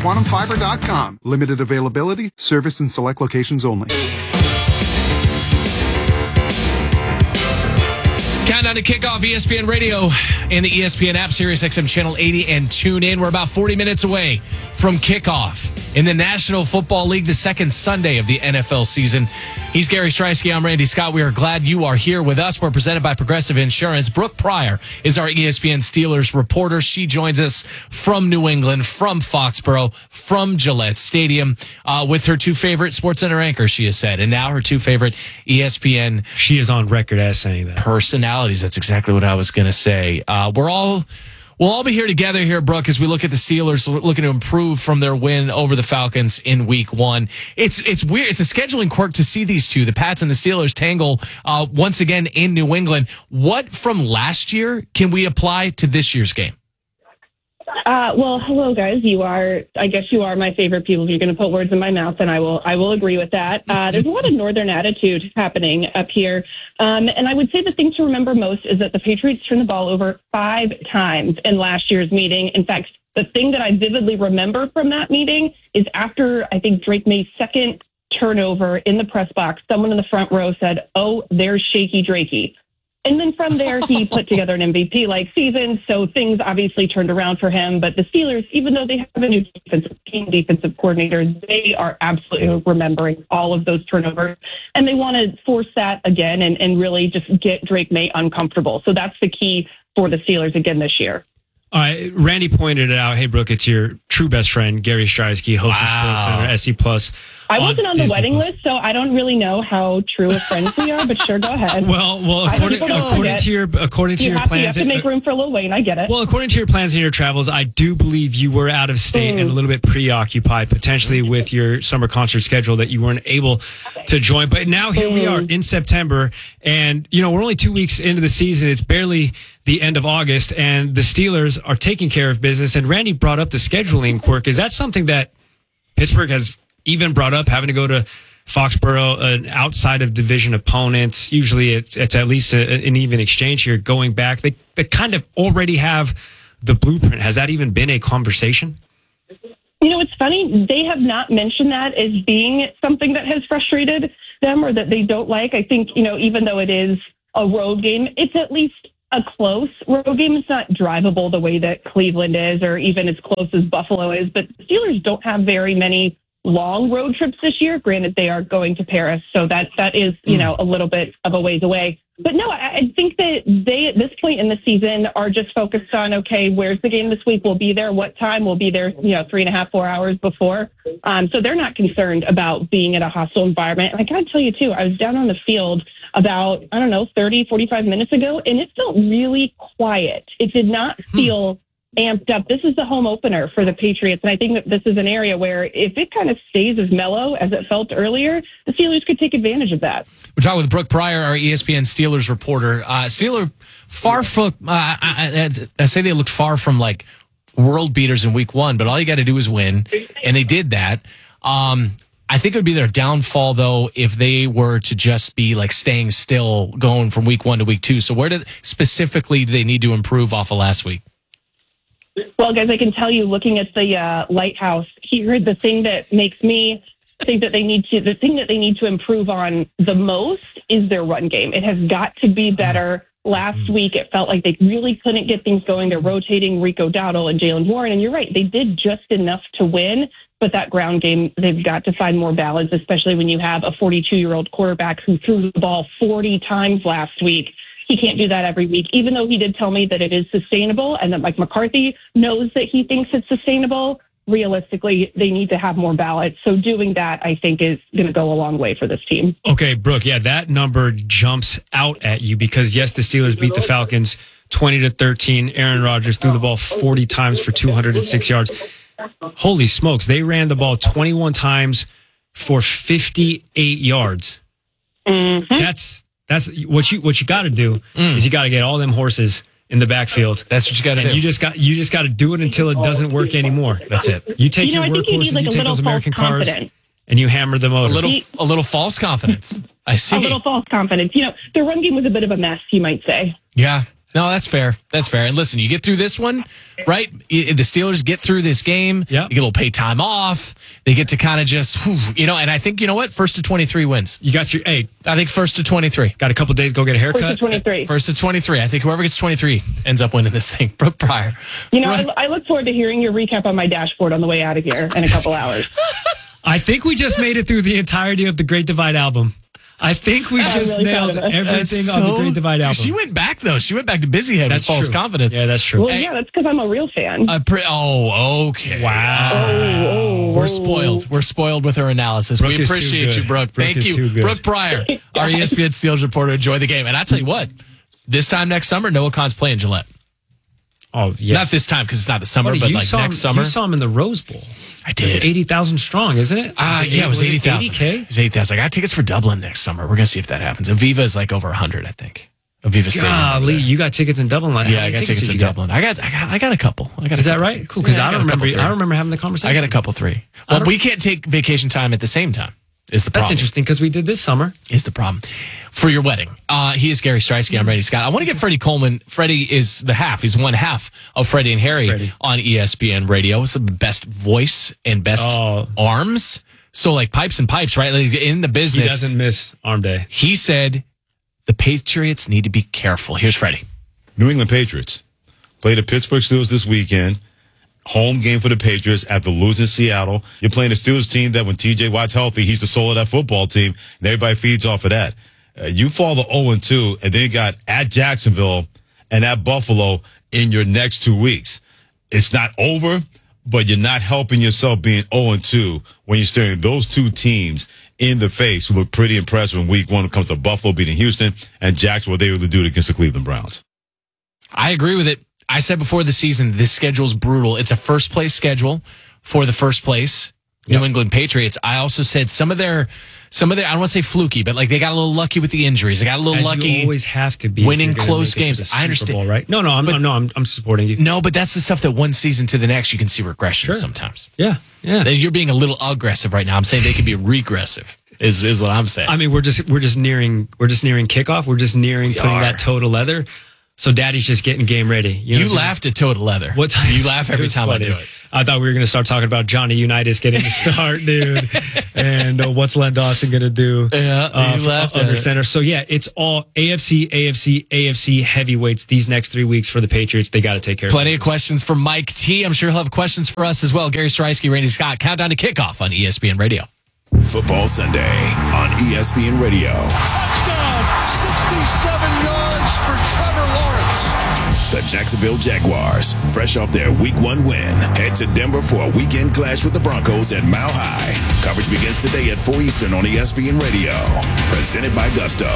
quantumfiber.com. Limited availability, service in select locations only. Countdown to kickoff, ESPN Radio and the ESPN app, Sirius XM Channel 80, and tune in. We're about 40 minutes away from kickoff in the National Football League, the second Sunday of the NFL season. He's Gary Striewski. I'm Randy Scott. We are glad you are here with us. We're presented by Progressive Insurance. Brooke Pryor is our ESPN Steelers reporter. She joins us from New England, from Foxborough, from Gillette Stadium, with her two favorite SportsCenter anchors, she has said, and now her two favorite ESPN. She is on record as saying that. Personalities. That's exactly what I was going to say. We'll all be here together here, Brooke, as we look at the Steelers looking to improve from their win over the Falcons in Week 1. It's weird. It's a scheduling quirk to see these two, the Pats and the Steelers, tangle once again in New England. What from last year can we apply to this year's game? Well, hello, guys. I guess you are my favorite people. If you're going to put words in my mouth, and I will agree with that. There's a lot of Northern attitude happening up here. And I would say the thing to remember most is that the Patriots turned the ball over 5 times in last year's meeting. In fact, the thing that I vividly remember from that meeting is after, I think, Drake May's second turnover in the press box, someone in the front row said, "Oh, there's Shaky Drakey." And then from there, he put together an MVP-like season, so things obviously turned around for him. But the Steelers, even though they have a new defensive coordinator, they are absolutely remembering all of those turnovers. And they want to force that again and really just get Drake May uncomfortable. So that's the key for the Steelers again this year. All right, Randy pointed it out. Hey, Brooke, it's your true best friend, Gary Striewski, host of SportsCenter, SC+. I wasn't on the wedding list, so I don't really know how true of friends we are, but sure, go ahead. Well, according to your plans, you have to make room for Lil Wayne. I get it. Well, according to your plans and your travels, I do believe you were out of state and a little bit preoccupied, potentially with your summer concert schedule that you weren't able to join. But now here we are in September, and we're only 2 weeks into the season. It's barely the end of August, and the Steelers are taking care of business. And Randy brought up the scheduling quirk. Is that something that Pittsburgh has even brought up, having to go to Foxborough, an outside of division opponent? Usually it's at least an even exchange here going back. They kind of already have the blueprint. Has that even been a conversation? It's funny. They have not mentioned that as being something that has frustrated them or that they don't like. I think, even though it is a road game, it's at least a close road game. It's not drivable the way that Cleveland is or even as close as Buffalo is. But the Steelers don't have very many long road trips this year. Granted, they are going to Paris, so that is, a little bit of a ways away. But no, I think that they, at this point in the season, are just focused on, okay, where's the game this week? We'll be there. What time? We'll be there, 3.5, 4 hours before. So they're not concerned about being in a hostile environment. And I got to tell you, too, I was down on the field about, 30, 45 minutes ago, and it felt really quiet. It did not feel amped up. This is the home opener for the Patriots, and I think that this is an area where if it kind of stays as mellow as it felt earlier, the Steelers could take advantage of that. We're talking with Brooke Pryor, our ESPN Steelers reporter. Steelers far from, I say they looked far from like world beaters in Week 1, but all you got to do is win, and they did that. I think it would be their downfall, though, if they were to just be like staying still going from Week 1 to Week 2. So where specifically do they need to improve off of last week? Well, guys, I can tell you, looking at the lighthouse here, the thing that makes me think that the thing that they need to improve on the most is their run game. It has got to be better. Last week, it felt like they really couldn't get things going. They're rotating Rico Dowdle and Jaylen Warren, and you're right, they did just enough to win. But that ground game, they've got to find more balance, especially when you have a 42-year-old quarterback who threw the ball 40 times last week. He can't do that every week, even though he did tell me that it is sustainable and that Mike McCarthy knows that he thinks it's sustainable. Realistically, they need to have more balance. So doing that, I think, is going to go a long way for this team. Okay, Brooke, yeah, that number jumps out at you because, yes, the Steelers beat the Falcons 20-13. Aaron Rodgers threw the ball 40 times for 206 yards. Holy smokes, they ran the ball 21 times for 58 yards. Mm-hmm. That's what you got to do is you got to get all them horses in the backfield. That's what you got to do. You just got to do it until it doesn't work anymore. That's it. You take your workhorses, you take those American cars, and you hammer them over. A little false confidence. I see. A little false confidence. The run game was a bit of a mess, you might say. Yeah. No, that's fair. That's fair. And listen, you get through this one, right? The Steelers get through this game. Yeah. You get a little paid time off. They get to kind of just, and I think, you know what? 1st to 23 wins. You got I think 1st to 23. got a couple days, go get a haircut. 1st to 23. 1st to 23. I think whoever gets 23 ends up winning this thing. Brooke Pryor. I look forward to hearing your recap on my dashboard on the way out of here in a couple hours. I think we just made it through the entirety of the Great Divide album. I think we just really nailed proud of us. everything on the Great Divide album. She went back, though. She went back to Busyhead with false confidence. Yeah, that's true. Well, yeah, that's because I'm a real fan. Okay. Wow. We're spoiled. We're spoiled with her analysis. Brooke we is too appreciate good. you, Brooke. Brooke Thank is you. too good. Brooke Pryor, our ESPN Steelers reporter. Enjoy the game. And I tell you what, this time next summer, Noah Khan's playing Gillette. Oh, yeah. Not this time because it's not the summer, Buddy, but you like saw next him, summer. You saw him in the Rose Bowl. I did. It's 80,000 strong, isn't it? It was 80,000. 80K? It was 80,000. I got tickets for Dublin next summer. We're going to see if that happens. Aviva is like over 100, I think. Aviva Stadium. Golly, you got tickets in Dublin. Like, Yeah, I got tickets in Dublin. I got a couple. Is that right? Cool. Because I don't remember having the conversation. I got a couple, 3. Well, we can't take vacation time at the same time. Is the problem. That's interesting because we did this summer. Is the problem. For your wedding. He is Gary Streisky. I'm Randy Scott. I want to get Freddie Coleman. Freddie is the half. He's one half of Freddie and Harry on ESPN Radio. It's the best voice and best arms. So like pipes and pipes, right? Like in the business. He doesn't miss arm day. He said the Patriots need to be careful. Here's Freddie. New England Patriots play the Pittsburgh Steelers this weekend. Home game for the Patriots after losing Seattle. You're playing the Steelers team that when TJ Watt's healthy, he's the soul of that football team, and everybody feeds off of that. You fall to 0-2, and then you got at Jacksonville and at Buffalo in your next 2 weeks. It's not over, but you're not helping yourself being 0-2 when you're staring those two teams in the face who look pretty impressive in week 1 when it comes to Buffalo beating Houston and Jacksonville, what they were able to do against the Cleveland Browns. I agree with it. I said before the season, this schedule's brutal. It's a first-place schedule for the first-place New England Patriots. I also said some of their, I don't want to say fluky, but like they got a little lucky with the injuries. They got a little lucky. You always have to be winning close games. I understand, Bowl, right? No, I'm supporting you. No, but that's the stuff that one season to the next you can see regression sometimes. Yeah. You're being a little aggressive right now. I'm saying they could be regressive. Is what I'm saying. I mean, we're just nearing kickoff. We're just nearing putting that toe to leather. So Daddy's just getting game ready. You laughed at toe to leather. What time? You laugh every time I do it. I thought we were going to start talking about Johnny Unitas getting the start, dude. And what's Len Dawson going to do? Yeah, you laughed under at center. So yeah, it's all AFC heavyweights these next 3 weeks for the Patriots. They got to take care of it. Plenty of questions for Mike T. I'm sure he'll have questions for us as well. Gary Streisky, Randy Scott. Countdown to kickoff on ESPN Radio. Football Sunday on ESPN Radio. Touchdown! 67 yards for Trevor Lawrence. The Jacksonville Jaguars, fresh off their Week 1 win, head to Denver for a weekend clash with the Broncos at Mile High. Coverage begins today at 4 Eastern on ESPN Radio. Presented by Gusto.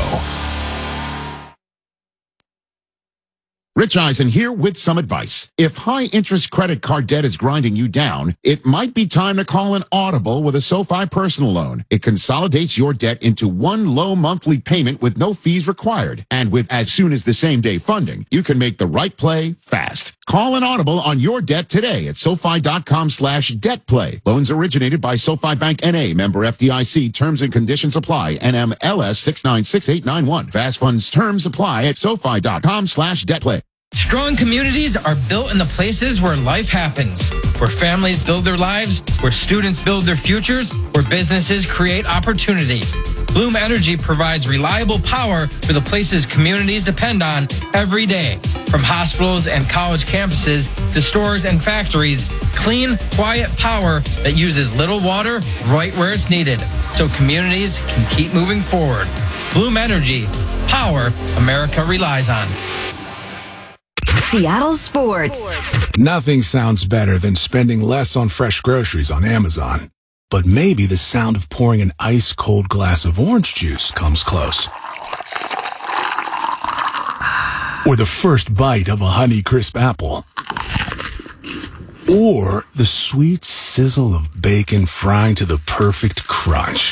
Rich Eisen here with some advice. If high-interest credit card debt is grinding you down, it might be time to call an Audible with a SoFi personal loan. It consolidates your debt into one low monthly payment with no fees required. And with as soon as the same-day funding, you can make the right play fast. Call an Audible on your debt today at SoFi.com/debtplay. Loans originated by SoFi Bank N.A., member FDIC. Terms and conditions apply. NMLS 696891. Fast funds terms apply at SoFi.com/debtplay. Strong communities are built in the places where life happens, where families build their lives, where students build their futures, where businesses create opportunity. Bloom Energy provides reliable power for the places communities depend on every day. From hospitals and college campuses to stores and factories, clean, quiet power that uses little water right where it's needed, so communities can keep moving forward. Bloom Energy, power America relies on. Seattle Sports. Nothing sounds better than spending less on fresh groceries on Amazon. But maybe the sound of pouring an ice-cold glass of orange juice comes close. Or the first bite of a Honeycrisp apple. Or the sweet sizzle of bacon frying to the perfect crunch.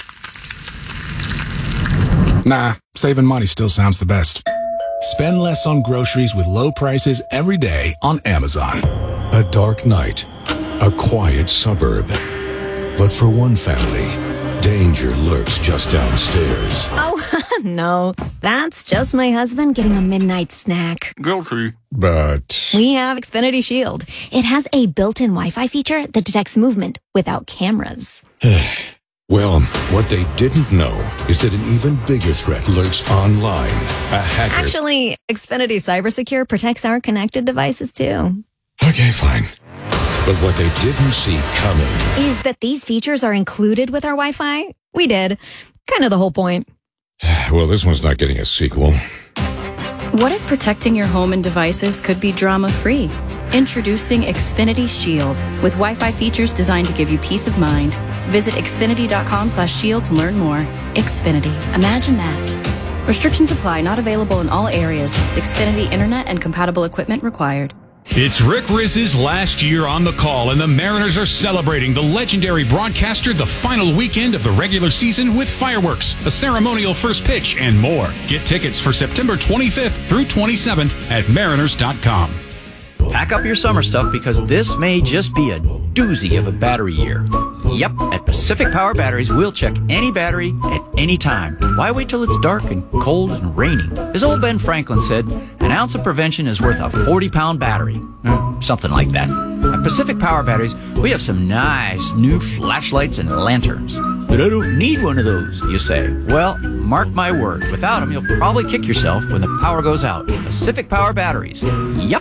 Nah, saving money still sounds the best. Spend less on groceries with low prices every day on Amazon. A dark night, a quiet suburb. But for one family, Danger lurks just downstairs. Oh, no. That's just my husband getting a midnight snack. Guilty. But We have Xfinity Shield. It has a built-in Wi-Fi feature that detects movement without cameras. well, what they didn't know is that an even bigger threat lurks online. A hacker. Actually, Xfinity CyberSecure protects our connected devices, too. Okay, fine. But what they didn't see coming Is that these features are included with our Wi-Fi? We did. Kind of the whole point. Well, this one's not getting a sequel. What if protecting your home and devices could be drama-free? Introducing Xfinity Shield with Wi-Fi features designed to give you peace of mind. Visit xfinity.com/shield to learn more. Xfinity. Imagine that. Restrictions apply. Not available in all areas. Xfinity Internet and compatible equipment required. It's Rick Rizz's last year on the call, and the Mariners are celebrating the legendary broadcaster the final weekend of the regular season with fireworks, a ceremonial first pitch, and more. Get tickets for September 25th through 27th at mariners.com. Pack up your summer stuff because this may just be a doozy of a battery year. Yep, at Pacific Power Batteries, we'll check any battery at any time. Why wait till it's dark and cold and rainy? As old Ben Franklin said, an ounce of prevention is worth a 40-pound battery. Something like that. At Pacific Power Batteries, we have some nice new flashlights and lanterns. But I don't need one of those, you say. Well, mark my word, without them, you'll probably kick yourself when the power goes out. Pacific Power Batteries. Yep.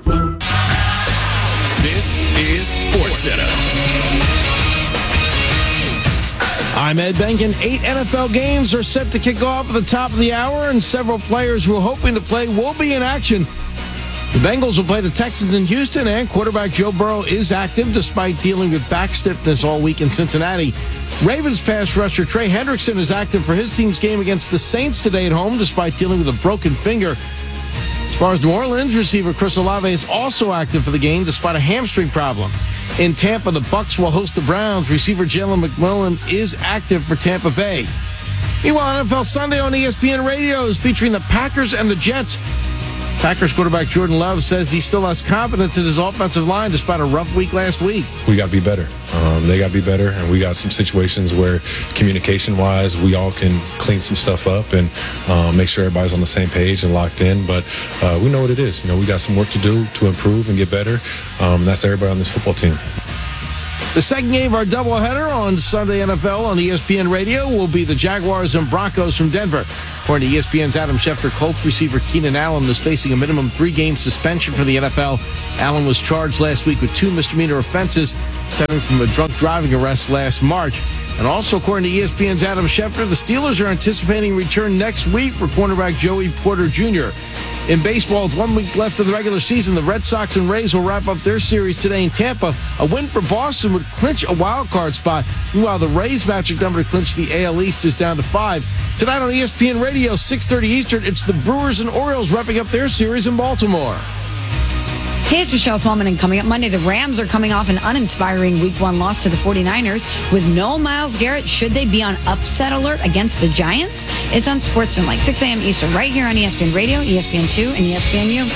This is SportsCenter. I'm Ed Benkin. 8 NFL games are set to kick off at the top of the hour, and several players who are hoping to play will be in action. The Bengals will play the Texans in Houston, and quarterback Joe Burrow is active despite dealing with back stiffness all week in Cincinnati. Ravens pass rusher Trey Hendrickson is active for his team's game against the Saints today at home despite dealing with a broken finger. As far as New Orleans, receiver Chris Olave is also active for the game despite a hamstring problem. In Tampa, the Bucs will host the Browns. Receiver Jalen McMillan is active for Tampa Bay. Meanwhile, NFL Sunday on ESPN Radio is featuring the Packers and the Jets. Packers quarterback Jordan Love says he still has confidence in his offensive line despite a rough week last week. We got to be better. They got to be better, and we got some situations where communication-wise, we all can clean some stuff up and make sure everybody's on the same page and locked in. But we know what it is. You know, we got some work to do to improve and get better. That's everybody on this football team. The second game of our doubleheader on Sunday NFL on ESPN Radio will be the Jaguars and Broncos from Denver. According to ESPN's Adam Schefter, Colts receiver Keenan Allen is facing a minimum 3-game suspension for the NFL. Allen was charged last week with 2 misdemeanor offenses stemming from a drunk driving arrest last March. And also, according to ESPN's Adam Schefter, the Steelers are anticipating a return next week for cornerback Joey Porter Jr. In baseball, with 1 week left of the regular season, the Red Sox and Rays will wrap up their series today in Tampa. A win for Boston would clinch a wild card spot. Meanwhile, the Rays' magic number to clinch the AL East is down to 5. Tonight on ESPN Radio, 6:30 Eastern, it's the Brewers and Orioles wrapping up their series in Baltimore. Hey, it's Michelle Smallman, and coming up Monday, the Rams are coming off an uninspiring Week 1 loss to the 49ers. With no Myles Garrett, should they be on upset alert against the Giants? It's on Sportsman, 6 a.m. Eastern, right here on ESPN Radio, ESPN2, and ESPNU.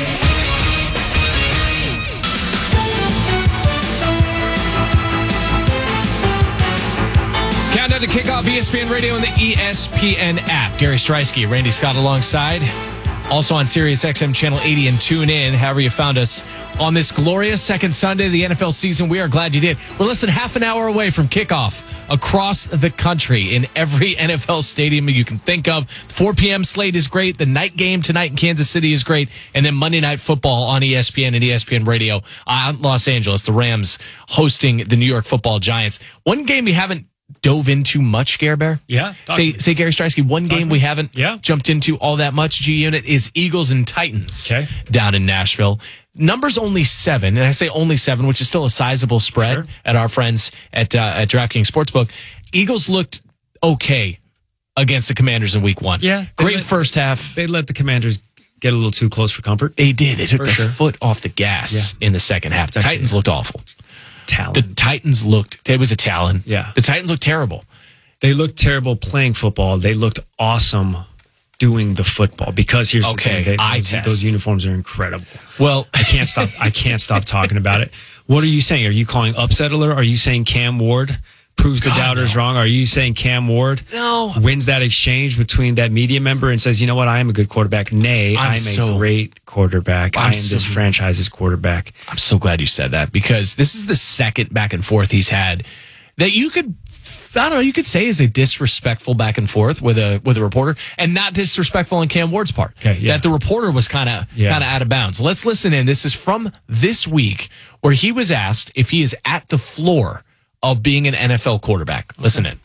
Countdown to kickoff, ESPN Radio and the ESPN app. Gary Streisky, Randy Scott alongside. Also on Sirius XM Channel 80 and tune in, however you found us on this glorious second Sunday of the NFL season. We are glad you did. We're less than half an hour away from kickoff across the country in every NFL stadium you can think of. 4 p.m. slate is great. The night game tonight in Kansas City is great. And then Monday Night Football on ESPN and ESPN Radio out Los Angeles. The Rams hosting the New York Football Giants. One game we haven't dove into much, Gare Bear? Yeah. Say Gary Streisky, one game we haven't jumped into all that much, G-Unit, is Eagles and Titans down in Nashville. Number's only 7, and I say only 7, which is still a sizable spread at our friends at DraftKings Sportsbook. Eagles looked okay against the Commanders in Week 1. Yeah. Great first half. They let the Commanders get a little too close for comfort. They did. They took their foot off the gas in the second half. The Titans looked awful. The Titans looked, it was a Talon. Yeah. The Titans looked terrible. They looked terrible playing football. They looked awesome doing the football because here's the thing. Those uniforms are incredible. Well, I can't stop talking about it. What are you saying? Are you calling upset alert? Are you saying Cam Ward proves the doubters wrong. Are you saying Cam Ward wins that exchange between that media member and says, you know what, I am a good quarterback. Nay, I'm a great quarterback. I am this franchise's quarterback. I'm so glad you said that, because this is the second back and forth he's had that you could, I don't know, you could say is a disrespectful back and forth with a reporter, and not disrespectful on Cam Ward's part. That the reporter was kind of out of bounds. Let's listen in. This is from this week, where he was asked if he is at the floor of being an NFL quarterback. Listen in.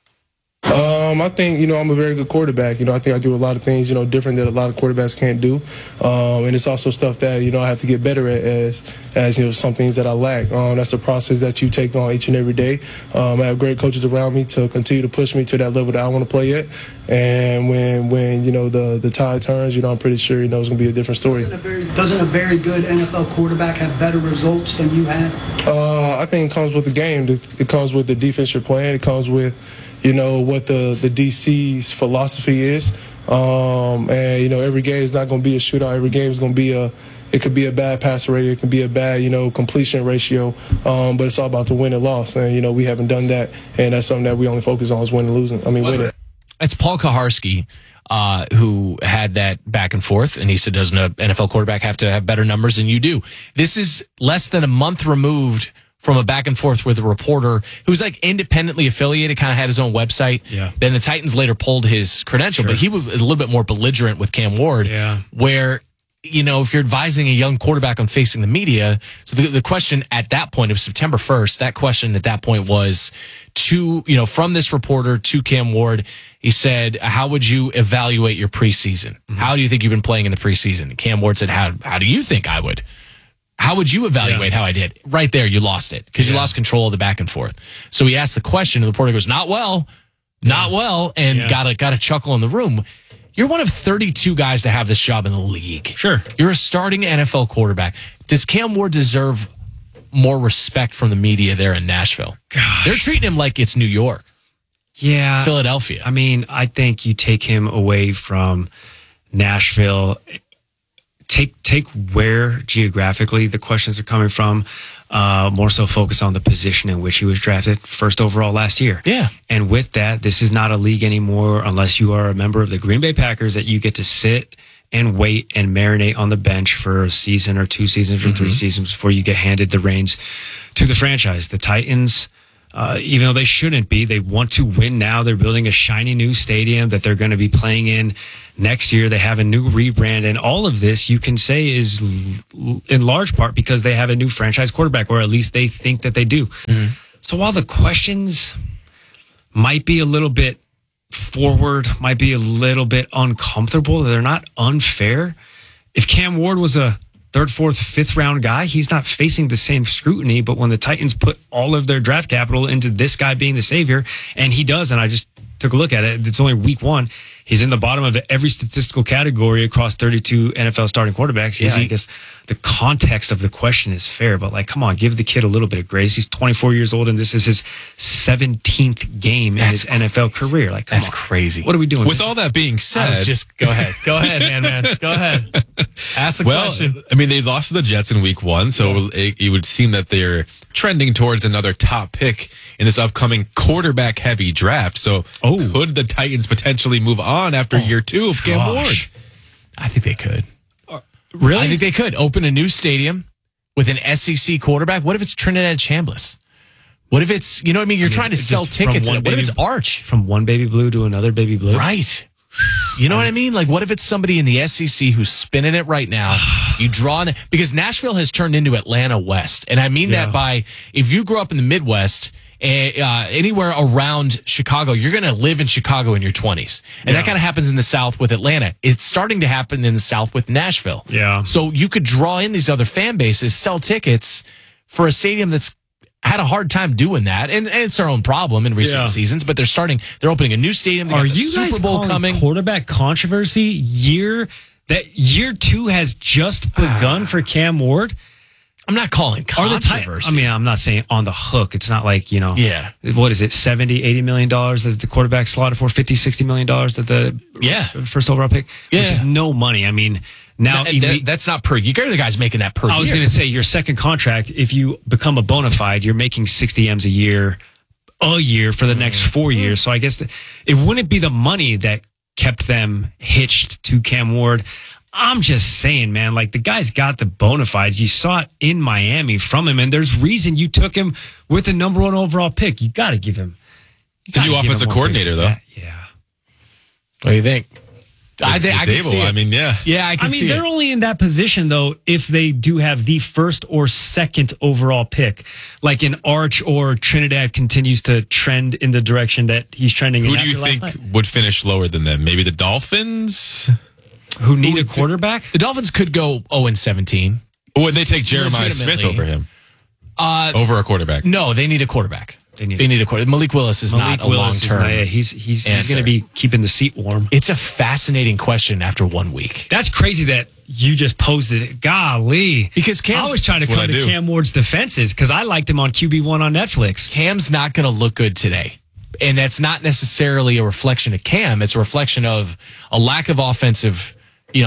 I think, I'm a very good quarterback. I think I do a lot of things, different that a lot of quarterbacks can't do. And it's also stuff that, I have to get better at as some things that I lack. That's a process that you take on each and every day. I have great coaches around me to continue to push me to that level that I want to play at. And when the tide turns, I'm pretty sure, it's going to be a different story. Doesn't a very good NFL quarterback have better results than you had? I think it comes with the game. It comes with the defense you're playing. It comes with, what the DC's philosophy is. And, every game is not going to be a shootout. Every game is going to be it could be a bad passer rating. It can be a bad, completion ratio. But it's all about the win and loss. And, we haven't done that. And that's something that we only focus on is winning. It's Paul Kaharski, who had that back and forth. And he said, doesn't an NFL quarterback have to have better numbers than you do? This is less than a month removed from a back and forth with a reporter who's like independently affiliated, kind of had his own website. Yeah. Then the Titans later pulled his credential, but he was a little bit more belligerent with Cam Ward, where, if you're advising a young quarterback on facing the media, so the question at that point, it was September 1st, that question at that point was from this reporter to Cam Ward. He said, how would you evaluate your preseason? Mm-hmm. How do you think you've been playing in the preseason? And Cam Ward said, how do you think I would? How would you evaluate how I did? Right there, you lost it because you lost control of the back and forth. So he asked the question, and the reporter goes, not well, and got a chuckle in the room. You're one of 32 guys to have this job in the league. Sure. You're a starting NFL quarterback. Does Cam Ward deserve more respect from the media there in Nashville? Gosh. They're treating him like it's New York. Yeah. Philadelphia. I mean, I think you take him away from Nashville. Take where geographically the questions are coming from, more so focus on the position in which he was drafted first overall last year. Yeah. And with that, this is not a league anymore unless you are a member of the Green Bay Packers that you get to sit and wait and marinate on the bench for a season or 2 seasons or 3 seasons before you get handed the reins to the franchise. The Titans, even though they shouldn't be, they want to win now. They're building a shiny new stadium that they're going to be playing in next year. They have a new rebrand, and all of this you can say is in large part because they have a new franchise quarterback, or at least they think that they do. Mm-hmm. So while the questions might be a little bit forward, might be a little bit uncomfortable, they're not unfair. If Cam Ward was a 3rd, 4th, 5th round guy, he's not facing the same scrutiny. But when the Titans put all of their draft capital into this guy being the savior, and he does, and I just took a look at it, it's only week 1. He's in the bottom of every statistical category across 32 NFL starting quarterbacks. Yeah, I guess the context of the question is fair, but come on, give the kid a little bit of grace. He's 24 years old, and this is his 17th game in his NFL career. That's crazy. What are we doing? With all that being said, go ahead, man. Go ahead. Ask the question. I mean, they lost to the Jets in week 1, so it would seem that they're trending towards another top pick in this upcoming quarterback-heavy draft. So could the Titans potentially move on after year 2 of Cam Ward? I think they could. Really? I think they could open a new stadium with an SEC quarterback. What if it's Trinidad Chambliss? What if it's, you know what I mean? You're trying to sell tickets. What if it's Arch? From one baby blue to another baby blue? Right. You know what I mean? What if it's somebody in the SEC who's spinning it right now? You draw on it because Nashville has turned into Atlanta West. And I mean that by, if you grew up in the Midwest, anywhere around Chicago, you're going to live in Chicago in your 20s. And that kind of happens in the South with Atlanta. It's starting to happen in the South with Nashville. Yeah. So you could draw in these other fan bases, sell tickets for a stadium that's had a hard time doing that, and it's their own problem in recent seasons. But they're opening a new stadium. They got the Super Bowl coming. Quarterback controversy year 2 has just begun for Cam Ward. I'm not calling controversy. I'm not saying on the hook. It's not like, what is it, $70-80 million that the quarterback slotted for, $50-60 million that the first overall pick, which is no money. I mean, now that's not per year. The guy's making that per year. I was going to say your second contract, if you become a bona fide, you're making 60 M's a year a year for the next 4 years. So I guess it wouldn't be the money that kept them hitched to Cam Ward. I'm just saying, man, like the guy's got the bona fides. You saw it in Miami from him, and there's reason you took him with the number 1 overall pick. You got to give him. It's a new offensive coordinator, though. Yeah. What do you think? I can see it. I mean, yeah. Yeah, I mean, they're only in that position, though, if they do have the 1st or 2nd overall pick. Like an Arch or Trinidad continues to trend in the direction that he's trending in. Who do you think would finish lower than them? Maybe the Dolphins? Who need a quarterback? The Dolphins could go 0-17. Would they take Jeremiah Smith over him? Over a quarterback? No, they need a quarterback. They need a quarterback. Malik Willis is not a long-term. He's going to be keeping the seat warm. It's a fascinating question after 1 week. That's crazy that you just posed it. Golly. Because I was trying to come to Cam Ward's defenses because I liked him on QB1 on Netflix. Cam's not going to look good today. And that's not necessarily a reflection of Cam. It's a reflection of a lack of offensive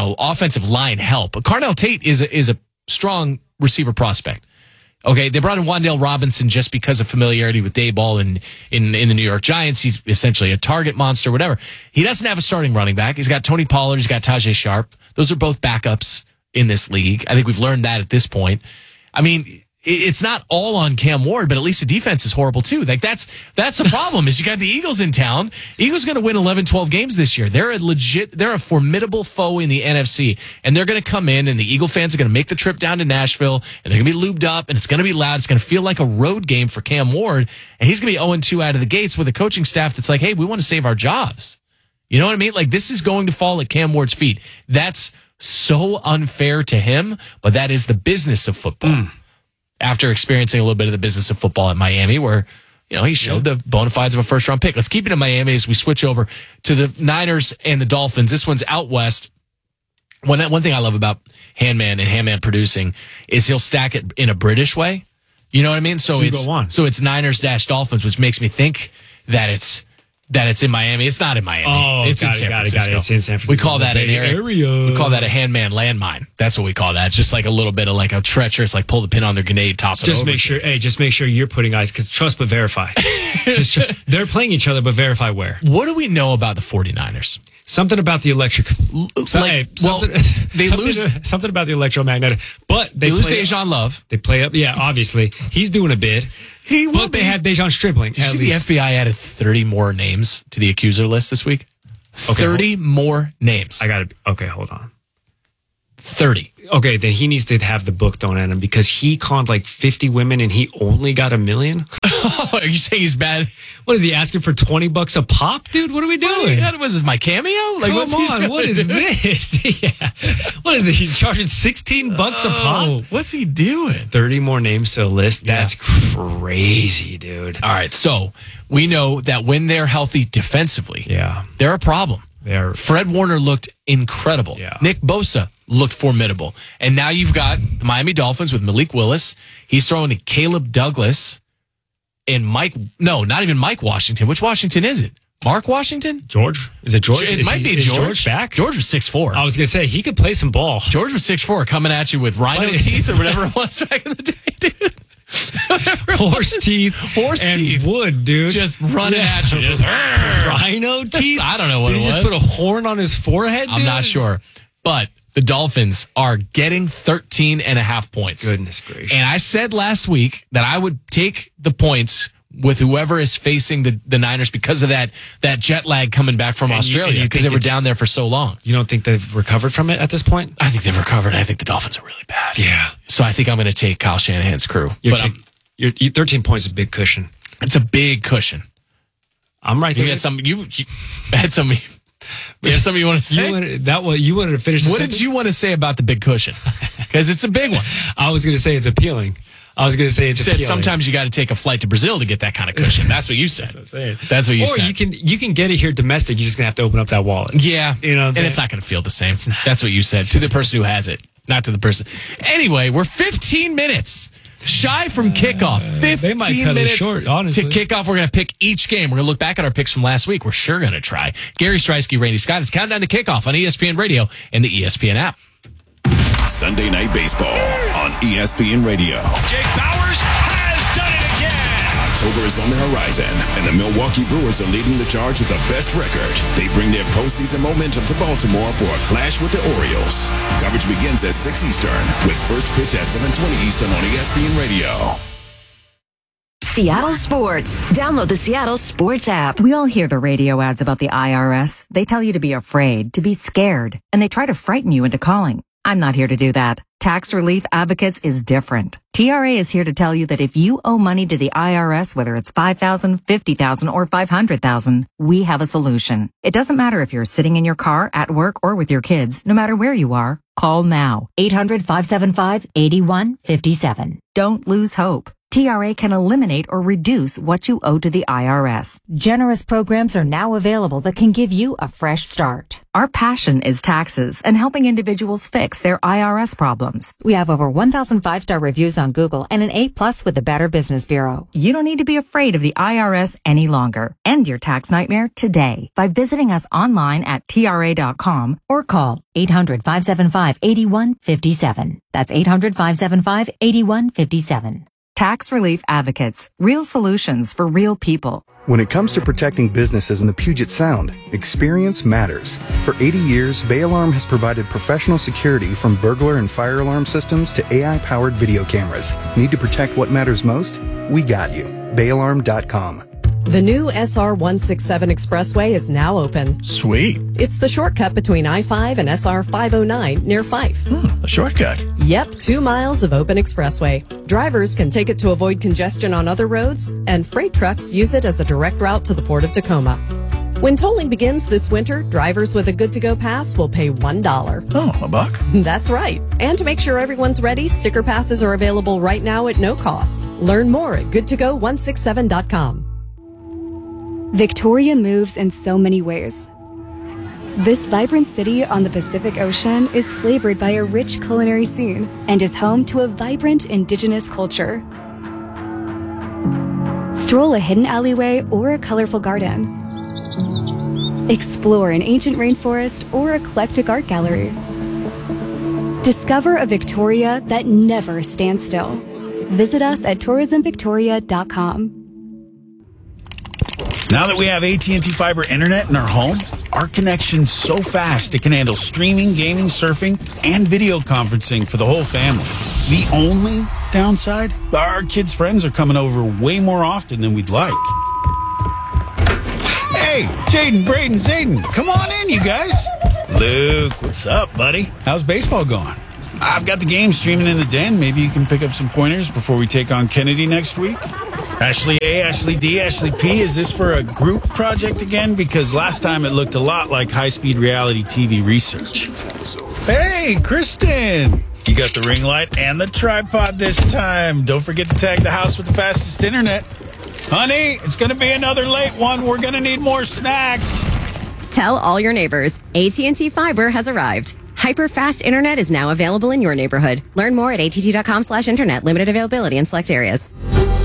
line help. Carnell Tate is a strong receiver prospect. Okay, they brought in Wan'Dale Robinson just because of familiarity with Daboll and in the New York Giants. He's essentially a target monster, whatever. He doesn't have a starting running back. He's got Tony Pollard. He's got Tajay Sharp. Those are both backups in this league. I think we've learned that at this point. I mean, it's not all on Cam Ward, but at least the defense is horrible too. Like that's the problem is you got the Eagles in town. Eagles going to win 11, 12 games this year. They're a formidable foe in the NFC, and they're going to come in, and the Eagle fans are going to make the trip down to Nashville, and they're going to be lubed up, and it's going to be loud. It's going to feel like a road game for Cam Ward, and he's going to be 0-2 out of the gates with a coaching staff that's like, hey, we want to save our jobs. You know what I mean? Like this is going to fall at Cam Ward's feet. That's so unfair to him, but that is the business of football. After experiencing a little bit of the business of football at Miami, where he showed the bona fides of a first-round pick. Let's keep it in Miami as we switch over to the Niners and the Dolphins. This one's out west. One thing I love about Handman and Handman producing is he'll stack it in a British way. You know what I mean? So it's Niners-Dolphins, which makes me think that it's in Miami. It's not in Miami. Oh, it's in San Francisco. It's in San Francisco. We call that an area. We call that a Handman landmine. That's what we call that. It's just like a little bit of like a treacherous, like pull the pin on their grenade, toss it over. Just make sure you're putting eyes, because trust but verify. They're playing each other, but verify where. What do we know about the 49ers? Something about the electric. They lose something about the electromagnetic. But they lose Dejan Love. They play up. Yeah, obviously he's doing a bid. But they had Dejan Stripling. Did you see the FBI added 30 more names to the accuser list this week? 30 more names. Okay, hold on. 30. Okay, then he needs to have the book thrown at him because he conned like 50 women and he only got $1 million. Are you saying he's bad? What is he asking for, $20 a pop, dude? What are we doing? What is this, my cameo? Like, Come on, what is this? Yeah. What is it? He's charging $16 a pop? What's he doing? 30 more names to the list. That's crazy, dude. All right, so we know that when they're healthy defensively, they're a problem. Fred Warner looked incredible. Yeah. Nick Bosa looked formidable. And now you've got the Miami Dolphins with Malik Willis. He's throwing to Caleb Douglas and not even Mike Washington. Which Washington is it? Mark Washington? George? Is it George? It might be George. George back? George was 6'4". I was going to say, he could play some ball. George was 6'4", coming at you with rhino teeth or whatever it was back in the day, dude. Horse teeth and wood, dude. Just running at you. Rhino teeth? I don't know what it was. Did he just put a horn on his forehead, dude? I'm not sure. But the Dolphins are getting 13.5 points. Goodness gracious. And I said last week that I would take the points with whoever is facing the Niners because of that jet lag coming back from Australia, because they were down there for so long. You don't think they've recovered from it at this point? I think they've recovered. I think the Dolphins are really bad. Yeah. So I think I'm going to take Kyle Shanahan's crew. Your 13 points is a big cushion. It's a big cushion. I'm right there. You had some. You had some. You have something you want to say? You wanted to finish the What sentence? did you want to say about the big cushion? Because it's a big one. I was going to say it's appealing. You said sometimes you got to take a flight to Brazil to get that kind of cushion. That's what you said. That's what you said. Or you can get it here domestic. You're just going to have to open up that wallet. Yeah. And it's not going to feel the same. That's what you said to the person who has it, not to the person. Anyway, we're 15 minutes shy from kickoff. 15 minutes short, to kickoff. We're going to pick each game. We're going to look back at our picks from last week. We're sure going to try. Gary Striesky, Randy Scott. It's Countdown to Kickoff on ESPN Radio and the ESPN app. Sunday Night Baseball on ESPN Radio. Jake Bowers has done it again. October is on the horizon, and the Milwaukee Brewers are leading the charge with the best record. They bring their postseason momentum to Baltimore for a clash with the Orioles. Coverage begins at 6 Eastern, with first pitch at 7:20 Eastern on ESPN Radio. Seattle Sports. Download the Seattle Sports app. We all hear the radio ads about the IRS. They tell you to be afraid, to be scared, and they try to frighten you into calling. I'm not here to do that. Tax Relief Advocates is different. TRA is here to tell you that if you owe money to the IRS, whether it's $5,000, $50,000, or $500,000, we have a solution. It doesn't matter if you're sitting in your car, at work, or with your kids. No matter where you are, call now. 800-575-8157. Don't lose hope. TRA can eliminate or reduce what you owe to the IRS. Generous programs are now available that can give you a fresh start. Our passion is taxes and helping individuals fix their IRS problems. We have over 1,000 5-star reviews on Google and an A+ with the Better Business Bureau. You don't need to be afraid of the IRS any longer. End your tax nightmare today by visiting us online at TRA.com or call 800-575-8157. That's 800-575-8157. Tax Relief Advocates. Real solutions for real people. When it comes to protecting businesses in the Puget Sound, experience matters. For 80 years, Bay Alarm has provided professional security from burglar and fire alarm systems to AI-powered video cameras. Need to protect what matters most? We got you. BayAlarm.com. The new SR 167 Expressway is now open. Sweet. It's the shortcut between I-5 and SR 509 near Fife. A shortcut? Yep, 2 miles of open expressway. Drivers can take it to avoid congestion on other roads, and freight trucks use it as a direct route to the Port of Tacoma. When tolling begins this winter, drivers with a good-to-go pass will pay $1. Oh, $1? That's right. And to make sure everyone's ready, sticker passes are available right now at no cost. Learn more at goodtogo167.com. Victoria moves in so many ways. This vibrant city on the Pacific Ocean is flavored by a rich culinary scene and is home to a vibrant indigenous culture. Stroll a hidden alleyway or a colorful garden. Explore an ancient rainforest or eclectic art gallery. Discover a Victoria that never stands still. Visit us at tourismvictoria.com. Now that we have AT&T Fiber Internet in our home, our connection's so fast it can handle streaming, gaming, surfing, and video conferencing for the whole family. The only downside? Our kids' friends are coming over way more often than we'd like. Hey, Jaden, Braden, Zayden, come on in, you guys. Luke, what's up, buddy? How's baseball going? I've got the game streaming in the den. Maybe you can pick up some pointers before we take on Kennedy next week. Ashley A, Ashley D, Ashley P, is this for a group project again? Because last time it looked a lot like high-speed reality TV research. Hey, Kristen! You got the ring light and the tripod this time. Don't forget to tag the house with the fastest internet. Honey, it's going to be another late one. We're going to need more snacks. Tell all your neighbors, AT&T Fiber has arrived. Hyper-fast internet is now available in your neighborhood. Learn more at att.com/internet. Limited availability in select areas.